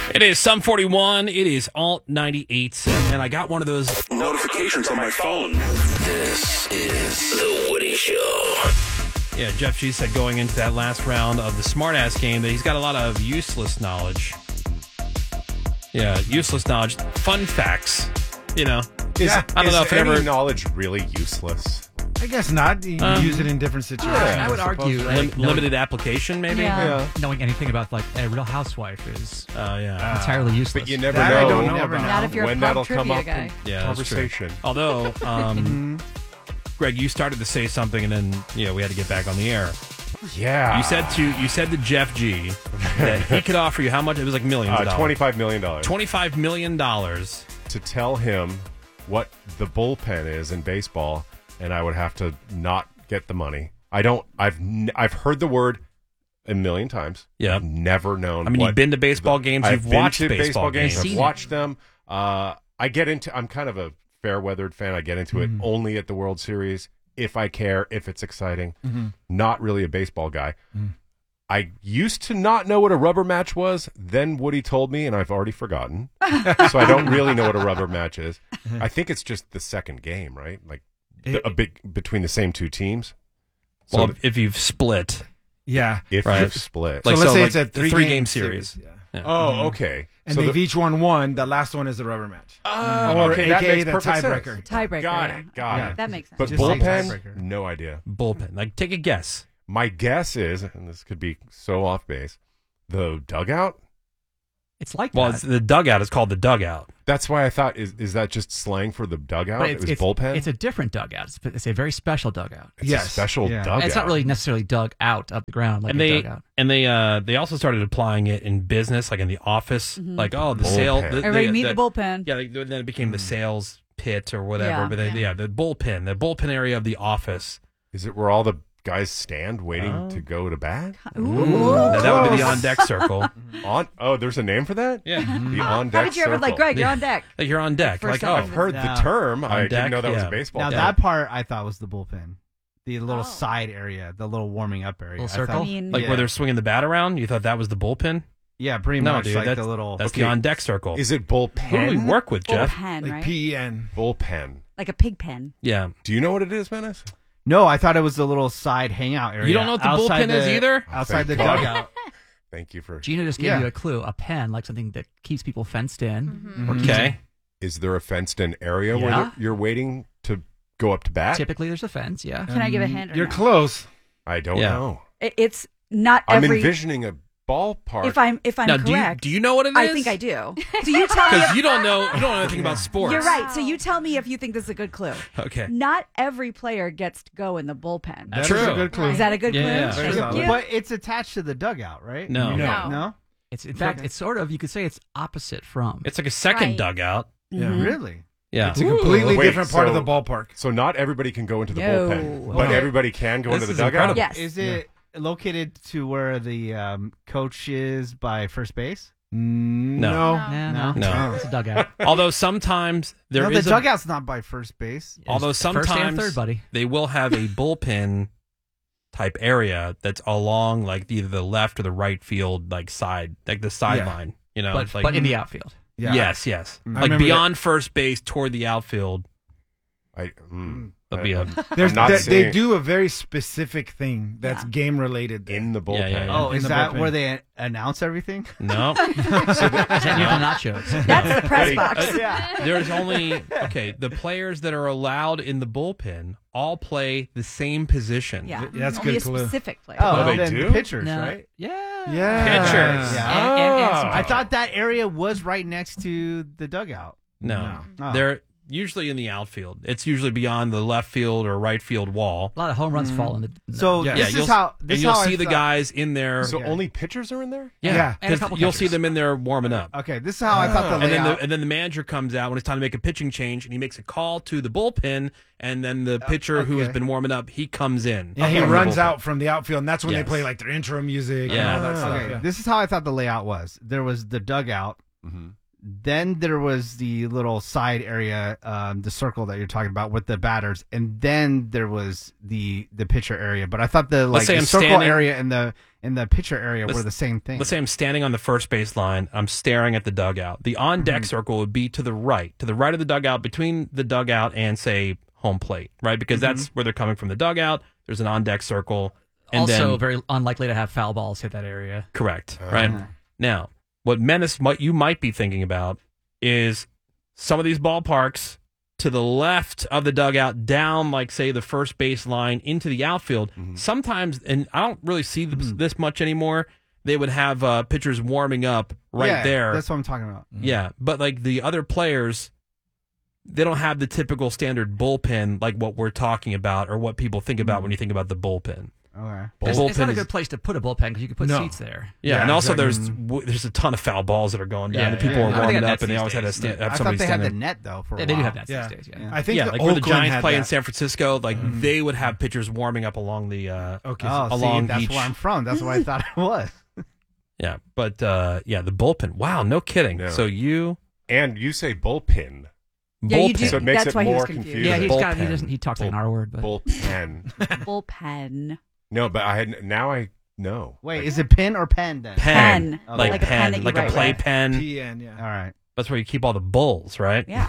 It is Sum 41. It is Alt 98.7. And I got one of those notifications on my phone. This is The Woody Show. Yeah, Jeff G said going into that last round of the Smartass game that he's got a lot of useless knowledge. Yeah, useless knowledge. Fun facts. You know. I don't know if any ever knowledge really useless. I guess not. You can use it in different situations. I would argue like, limited application, maybe. Yeah. Knowing anything about like a Real Housewife is entirely useless. But you never That know. I don't know about. Not if you're when a pub that'll come trivia up guy. in Yeah, that's true. conversation. Although, Greg, you started to say something, and then we had to get back on the air. Yeah. You said to Jeff G that he could offer you how much? It was like millions of dollars. $25 million. $25 million. To tell him what the bullpen is in baseball, and I would have to not get the money. I've heard the word a million times. Yeah. I've never known. I mean, you've been to baseball games. I've You've been watched to baseball games. I've watched them. I'm kind of a fair-weathered fan. I get into it only at the World Series if I care, if it's exciting. Not really a baseball guy. I used to not know what a rubber match was. Then Woody told me, and I've already forgotten. So I don't really know what a rubber match is. I think it's just the second game, right? Like a big between the same two teams. So Well, if you've split. Yeah. if right. you've split. So let's say it's a three-game series. Yeah. Yeah. Oh, okay. And So they've each won. The last one is the rubber match. or okay, that AKA makes the perfect tiebreaker. sense. Tiebreaker. Got yeah. it. Got it. That makes sense. But Just say bullpen, tiebreaker. no idea. Bullpen. Like, take a guess. My guess is, and this could be so off base, the dugout. It's like Well, that. it's, the dugout is called the dugout. That's why I thought is that just slang for the dugout? But It was bullpen. It's a different dugout. It's a very special dugout. It's a special Yeah. dugout. It's not really necessarily dug out of the ground like And a dugout. they also started applying it in business, like in the office. Like, the sale. Bullpen. Everybody meet the bullpen. Yeah, then it became the sales pit or whatever. Yeah. But the bullpen area of the office. Is it where all the guys stand waiting to go to bat? Now, that would be the on deck circle. There's a name for that? Yeah, The on deck How did you ever circle. Greg? You're on deck. like you're on deck. First Like, time I've heard No. the term. I deck, didn't know that was yeah. a baseball. Now term. that part I thought was the bullpen, the little Oh. side area, the little warming up area. Little I circle? thought- I mean, like Yeah. where they're swinging the bat around. You thought that was the bullpen? yeah, pretty No, much dude, like that's the little. that's Okay. the on deck circle. Is it Who do we bullpen? work with, Jeff? bullpen, Like right? PEN. Bullpen. Like a pig pen. Yeah. Do you know what it is, Menace? No, I thought it was the little side hangout area. You don't know what the outside bullpen is either? Outside the Thank God. dugout. Thank you for. Gina just gave Yeah. you a clue. A pen, like something that keeps people fenced in. Or keeps Okay. Is there a fenced-in area where Yeah. you're waiting to go up to bat? Typically, there's a fence. Yeah. Can I give a hint? Or You're no? close. I don't Yeah. know. It's not I'm every. envisioning a ballpark. If I'm Now, correct, do you know what it is? I think I do. So you tell me. Because If, you don't know anything about sports. You're right. So you tell me if you think this is a good clue. Okay. Not every player gets to go in the bullpen. That's That is true. a good clue. Is that a good Yeah, clue? yeah. Very Thank solid. you. But it's attached to the dugout, right? No. No. No? It's in fact, it's sort of. You could say it's opposite from. It's like a second Right. dugout. Yeah. Really? Yeah. It's a completely Wait, different part of so- the ballpark. So not everybody can go into the No. bullpen, but Okay. everybody can go This into the is dugout. incredible. Yes. Is it located to where the coach is by first base? No. No. No. It's a dugout. Although sometimes there no, is the dugout's not by first base. although It's first and sometimes third, buddy. they will have a bullpen type area that's along like either the left or the right field like side, like the sideline. You know, But it's like but in the outfield. Yeah. yes. I Like remember beyond first base toward the outfield. There'll be a There's, I'm not they seeing- do a very specific thing that's Yeah. game related. in the bullpen. Yeah, yeah. Oh, In is the that bullpen. where they announce everything? no. Is that near the nachos? That's the press box. There's only the players that are allowed in the bullpen all play the same position. Yeah. That's Only good a clue. specific player. Oh, they then do? pitchers, No. right? Yeah. Yeah. Pitchers. Yeah. And some I thought that area was right next to the dugout. No. Oh. They're usually in the outfield. It's usually beyond the left field or right field wall. A lot of home runs fall in the. So Yeah. this you'll, is how and this you'll is how I see the thought- guys in there. So Yeah. only pitchers are in there? Yeah. And a 'cause couple you'll see catchers. them in there warming up. Okay, this is how I thought the And layout. then the manager comes out when it's time to make a pitching change, and he makes a call to the bullpen, and then the pitcher who has okay. been warming up, he comes in. Yeah, he from the runs bullpen. out from the outfield, and that's when Yes. they play like their intro music Yeah. and all that stuff. Okay, Yeah. this is how I thought the layout was. There was the dugout. Mm-hmm. Then there was the little side area, the circle that you're talking about with the batters, and then there was the pitcher area. But I thought the say the I'm circle standing- area and the pitcher area were the same thing. Let's say I'm standing on the first base line. I'm staring at the dugout. The on-deck circle would be to the right of the dugout, between the dugout and, say, home plate, right? Because that's where they're coming from the dugout. There's an on-deck circle. And Also, then, very unlikely to have foul balls hit that area. correct, right? Now, what you might be thinking about is some of these ballparks to the left of the dugout, down, like, say, the first base line into the outfield. Sometimes, and I don't really see this much anymore, they would have pitchers warming up right there. That's what I'm talking about. Yeah, but like the other players, they don't have the typical standard bullpen like what we're talking about or what people think about when you think about the bullpen. Okay. The It's bullpen not a is- good place to put a bullpen because you could put seats there. Yeah, and also exactly. there's a ton of foul balls that are going down. Yeah, and people yeah. are I think warming they have up, and they nets always had to these days, have I thought somebody they had the standing. net though for a They while. do have that Yeah. these days, I think Yeah, the like where the Oakland Giants had play in that. San Francisco, like they would have pitchers warming up along the Okay. Oh, along see, that's each. where I'm from. That's what I thought it was. Yeah, but the bullpen. Wow, no kidding. No. So you And you say bullpen. Yeah, you bullpen. do. So it makes That's it why he was more confused. confusing. Yeah, Bullpen. he talks like an R word, but Bullpen. Bullpen. No, but now I know. Wait, Like, is it pin or pen then? pen, Pen. like, Like a pen pen, that you like a write play with. pen. TN, yeah. All right. That's where you keep all the bulls, right? Yeah.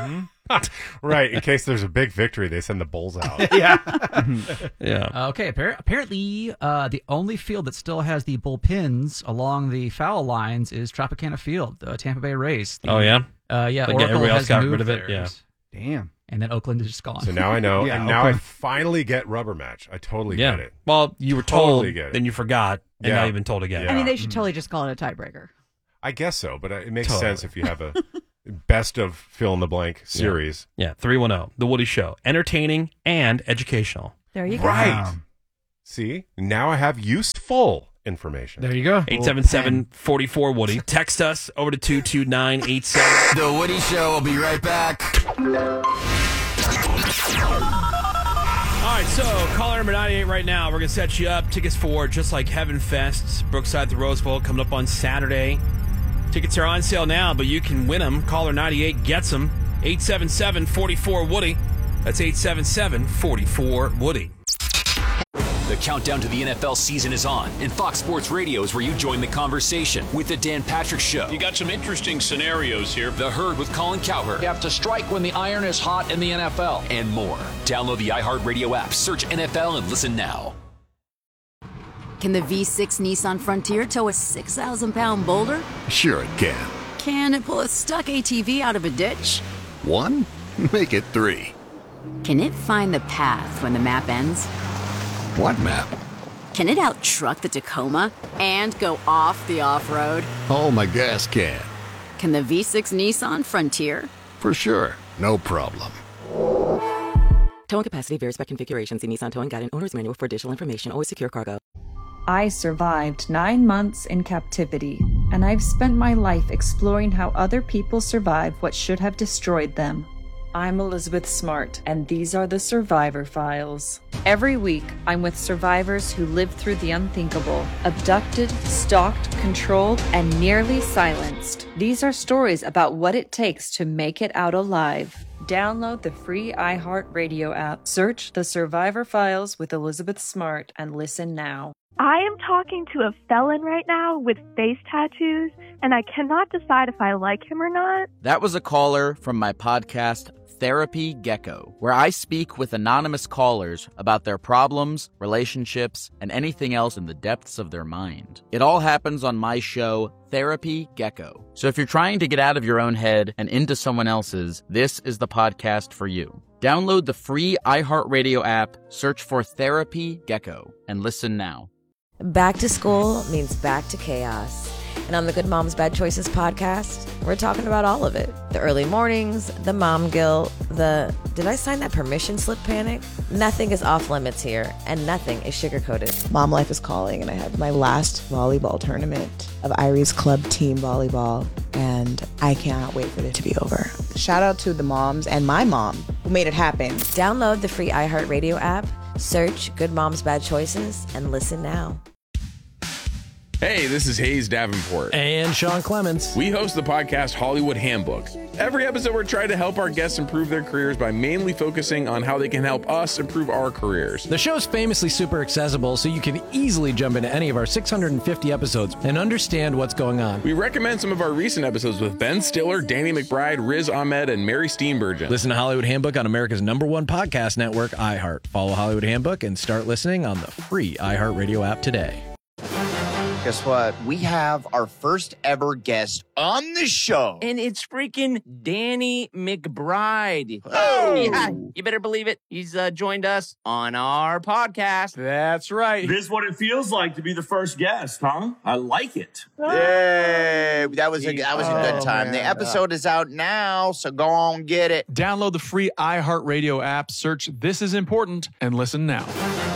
right, in case there's a big victory, they send the bulls out. Yeah. okay. Apparently, the only field that still has the bullpens along the foul lines is Tropicana Field, the Tampa Bay Rays. Oh yeah. Yeah. Like, Oracle everybody else has got moved rid of it, theirs. Damn. And then Oakland is just gone. So now I know, Yeah, and now I okay. finally get rubber match. I totally Yeah. get it. Well, you were Totally told, get it. then you forgot, and Yeah. now you've been told again. Yeah. I mean, they should totally just call it a tiebreaker. I guess so, but it makes Totally. sense if you have a best of fill in the blank series. Yeah. 310, The Woody Show, entertaining and educational. There you go. Right. See, now I have useful information. There you go. 877-44 Woody. Text us over to 22987. The Woody Show will be right back. All right, so caller number 98 right now. We're going to set you up. Tickets for Just Like Heaven Fest, Brookside, the Rose Bowl, coming up on Saturday. Tickets are on sale now, but you can win them. Caller 98 gets them. 877-44 Woody. That's 877-44 Woody. The countdown to the NFL season is on, and Fox Sports Radio is where you join the conversation with The Dan Patrick Show. You got some interesting scenarios here. The Herd with Colin Cowherd. You have to strike when the iron is hot in the NFL. And more. Download the iHeartRadio app, search NFL, and listen now. Can the V6 Nissan Frontier tow a 6,000-pound boulder? Sure it can. Can it pull a stuck ATV out of a ditch? 1? Make it 3. Can it find the path when the map ends? What map? Can it out-truck the Tacoma and go off the off-road? Oh, my gas can. Can the V6 Nissan Frontier? For sure. No problem. Towing capacity varies by configuration. See Nissan Towing Guide and Owner's Manual for additional information. Always secure cargo. I survived 9 months in captivity, and I've spent my life exploring how other people survive what should have destroyed them. I'm Elizabeth Smart, and these are the Survivor Files. Every week, I'm with survivors who lived through the unthinkable, abducted, stalked, controlled, and nearly silenced. These are stories about what it takes to make it out alive. Download the free iHeartRadio app, search The Survivor Files with Elizabeth Smart, and listen now. I am talking to a felon right now with face tattoos, and I cannot decide if I like him or not. That was a caller from my podcast, Therapy Gecko, where I speak with anonymous callers about their problems, relationships, and anything else in the depths of their mind. It all happens on my show, Therapy Gecko. So if you're trying to get out of your own head and into someone else's, this is the podcast for you. Download the free iHeartRadio app, search for Therapy Gecko, and listen now. Back to school means back to chaos. And on the Good Moms Bad Choices podcast, we're talking about all of it. The early mornings, the mom guilt, the did I sign that permission slip panic? Nothing is off limits here, and nothing is sugar-coated. Mom life is calling, and I had my last volleyball tournament of Irie's club team volleyball, and I cannot wait for it to be over. Shout out to the moms and my mom who made it happen. Download the free iHeartRadio app, search Good Moms Bad Choices, and listen now. Hey, this is Hayes Davenport. And Sean Clements. We host the podcast Hollywood Handbook. Every episode, we're trying to help our guests improve their careers by mainly focusing on how they can help us improve our careers. The show's famously super accessible, so you can easily jump into any of our 650 episodes and understand what's going on. We recommend some of our recent episodes with Ben Stiller, Danny McBride, Riz Ahmed, and Mary Steenburgen. Listen to Hollywood Handbook on America's #1 podcast network, iHeart. Follow Hollywood Handbook and start listening on the free iHeartRadio app today. Guess what? We have our first ever guest on the show. And it's freaking Danny McBride. Oh! Yeah, you better believe it. He's joined us on our podcast. That's right. This is what it feels like to be the first guest, huh? I like it. Yay! That was a good time. Man. The episode is out now, so go on get it. Download the free iHeartRadio app, search This Is Important, and listen now.